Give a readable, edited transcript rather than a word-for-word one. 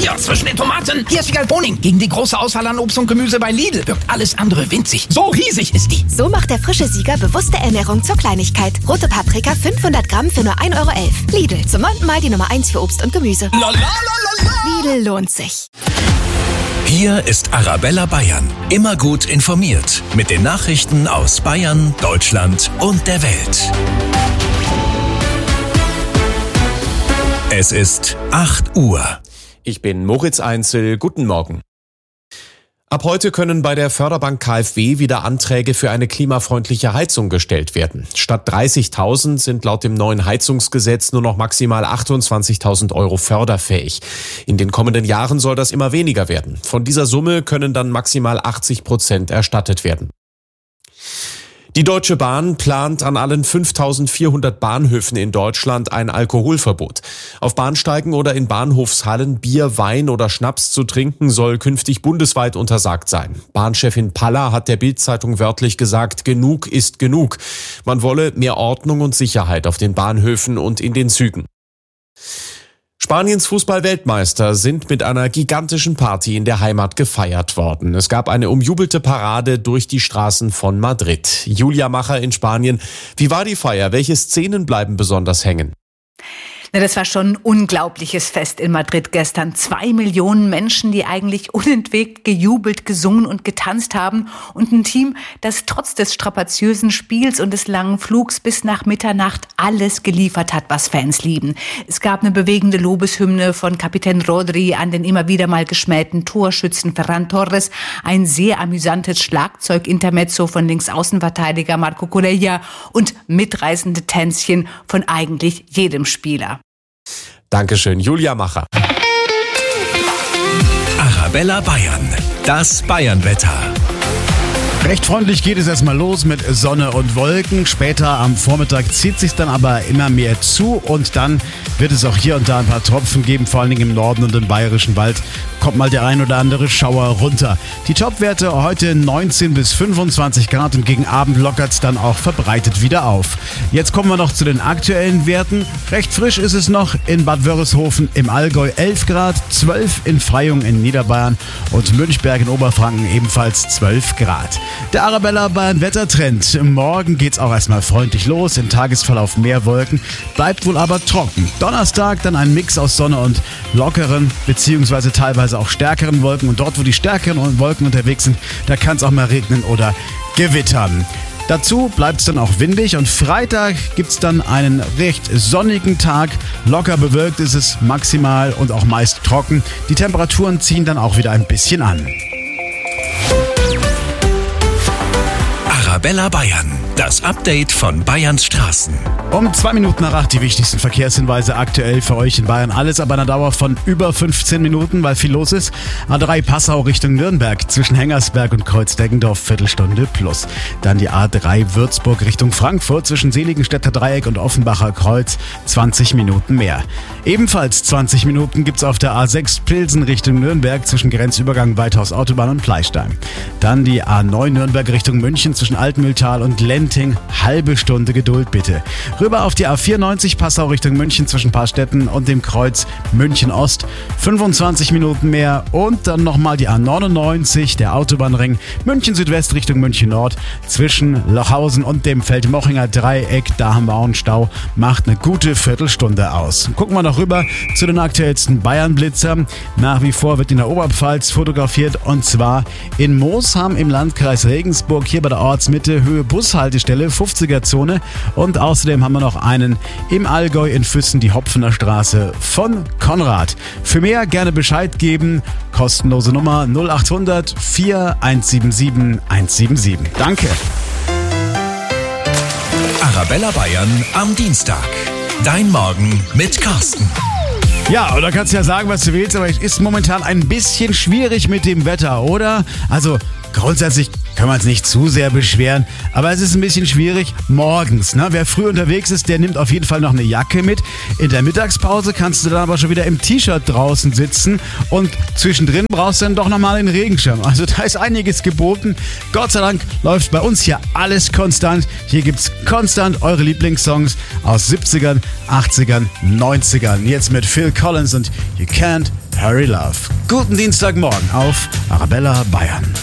Hier, zwischen den Tomaten. Hier ist Figal Boning. Gegen die große Auswahl an Obst und Gemüse bei Lidl wirkt alles andere winzig. So riesig ist die. So macht der frische Sieger bewusste Ernährung zur Kleinigkeit. Rote Paprika 500 Gramm für nur 1,11 Euro. Lidl, zum 9. Mal die Nummer 1 für Obst und Gemüse. Lidl lohnt sich. Hier ist Arabella Bayern. Immer gut informiert. Mit den Nachrichten aus Bayern, Deutschland und der Welt. Es ist 8 Uhr. Ich bin Moritz Einzel. Guten Morgen. Ab heute können bei der Förderbank KfW wieder Anträge für eine klimafreundliche Heizung gestellt werden. Statt 30.000 sind laut dem neuen Heizungsgesetz nur noch maximal 28.000 Euro förderfähig. In den kommenden Jahren soll das immer weniger werden. Von dieser Summe können dann maximal 80% erstattet werden. Die Deutsche Bahn plant an allen 5.400 Bahnhöfen in Deutschland ein Alkoholverbot. Auf Bahnsteigen oder in Bahnhofshallen Bier, Wein oder Schnaps zu trinken soll künftig bundesweit untersagt sein. Bahnchefin Paller hat der Bild-Zeitung wörtlich gesagt, genug ist genug. Man wolle mehr Ordnung und Sicherheit auf den Bahnhöfen und in den Zügen. Spaniens Fußball-Weltmeister sind mit einer gigantischen Party in der Heimat gefeiert worden. Es gab eine umjubelte Parade durch die Straßen von Madrid. Julia Macher in Spanien. Wie war die Feier? Welche Szenen bleiben besonders hängen? Das war schon ein unglaubliches Fest in Madrid gestern. 2 Millionen Menschen, die eigentlich unentwegt gejubelt, gesungen und getanzt haben. Und ein Team, das trotz des strapaziösen Spiels und des langen Flugs bis nach Mitternacht alles geliefert hat, was Fans lieben. Es gab eine bewegende Lobeshymne von Kapitän Rodri an den immer wieder mal geschmähten Torschützen Ferran Torres. Ein sehr amüsantes Schlagzeug-Intermezzo von Linksaußenverteidiger Marco Corella und mitreißende Tänzchen von eigentlich jedem Spieler. Dankeschön, Julia Macher. Arabella Bayern, das Bayernwetter. Recht freundlich geht es erstmal los mit Sonne und Wolken. Später am Vormittag zieht sich dann aber immer mehr zu und dann wird es auch hier und da ein paar Tropfen geben, vor allen Dingen im Norden und im Bayerischen Wald kommt mal der ein oder andere Schauer runter. Die Topwerte heute 19 bis 25 Grad und gegen Abend lockert es dann auch verbreitet wieder auf. Jetzt kommen wir noch zu den aktuellen Werten. Recht frisch ist es noch in Bad Wörishofen im Allgäu 11 Grad, 12 in Freyung in Niederbayern und Münchberg in Oberfranken ebenfalls 12 Grad. Der Arabella Bayern Wettertrend. Morgen geht's auch erstmal freundlich los. Im Tagesverlauf mehr Wolken, bleibt wohl aber trocken. Donnerstag dann ein Mix aus Sonne und lockeren bzw. teilweise auch stärkeren Wolken. Und dort, wo die stärkeren Wolken unterwegs sind, da kann es auch mal regnen oder gewittern. Dazu bleibt es dann auch windig und Freitag gibt's dann einen recht sonnigen Tag. Locker bewölkt ist es maximal und auch meist trocken. Die Temperaturen ziehen dann auch wieder ein bisschen an. Arabella Bayern, das Update von Bayerns Straßen. Um 2 Minuten nach 8 die wichtigsten Verkehrshinweise aktuell für euch in Bayern. Alles aber einer Dauer von über 15 Minuten, weil viel los ist. A3 Passau Richtung Nürnberg zwischen Hengersberg und Kreuz-Deggendorf Viertelstunde plus. Dann die A3 Würzburg Richtung Frankfurt zwischen Seligenstädter Dreieck und Offenbacher Kreuz 20 Minuten mehr. Ebenfalls 20 Minuten gibt's auf der A6 Pilsen Richtung Nürnberg zwischen Grenzübergang Weithaus Autobahn und Pleistein. Dann die A9 Nürnberg Richtung München zwischen Altmühltal und Lenting. Halbe Stunde Geduld bitte. Rüber auf die A94 Passau Richtung München zwischen Paarstetten und dem Kreuz München Ost. 25 Minuten mehr und dann nochmal die A99, der Autobahnring München Südwest Richtung München Nord zwischen Lochhausen und dem Feldmochinger Dreieck. Da haben wir auch einen Stau. Macht eine gute Viertelstunde aus. Gucken wir noch rüber zu den aktuellsten Bayern-Blitzern. Nach wie vor wird in der Oberpfalz fotografiert und zwar in Moosham im Landkreis Regensburg, hier bei der Ortsmitte, Höhe Bushaltestelle, 50er-Zone und außerdem haben wir noch einen im Allgäu in Füssen, die Hopfener Straße von Konrad. Für mehr gerne Bescheid geben. Kostenlose Nummer 0800 4177 177. Danke. Arabella Bayern am Dienstag. Dein Morgen mit Carsten. Ja, oder kannst ja sagen, was du willst, aber es ist momentan ein bisschen schwierig mit dem Wetter, oder? Also grundsätzlich können wir uns nicht zu sehr beschweren, aber es ist ein bisschen schwierig morgens. Ne? Wer früh unterwegs ist, der nimmt auf jeden Fall noch eine Jacke mit. In der Mittagspause kannst du dann aber schon wieder im T-Shirt draußen sitzen und zwischendrin brauchst du dann doch nochmal einen Regenschirm. Also da ist einiges geboten. Gott sei Dank läuft bei uns hier alles konstant. Hier gibt's konstant eure Lieblingssongs aus 70ern, 80ern, 90ern. Jetzt mit Phil Collins und You Can't Hurry Love. Guten Dienstagmorgen auf Arabella Bayern.